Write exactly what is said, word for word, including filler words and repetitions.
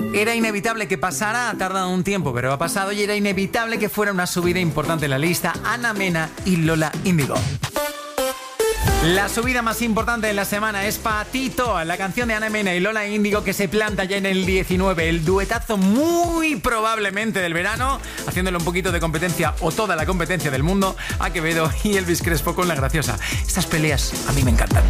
Era inevitable que pasara, ha tardado un tiempo, pero ha pasado y era inevitable que fuera una subida importante en la lista. Ana Mena y Lola Índigo. La subida más importante de la semana es Patito, la canción de Ana Mena y Lola Índigo, que se planta ya en el diecinueve, el duetazo muy probablemente del verano, haciéndole un poquito de competencia o toda la competencia del mundo a Quevedo y Elvis Crespo con La Graciosa. Estas peleas a mí me encantan.